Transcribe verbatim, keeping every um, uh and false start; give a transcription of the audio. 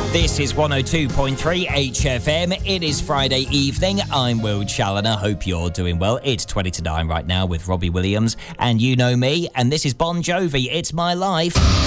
This is one oh two point three H F M. It is Friday evening. I'm Will Challoner. Hope you're doing well. It's twenty to nine right now with Robbie Williams. And you know me. And this is Bon Jovi. It's My Life.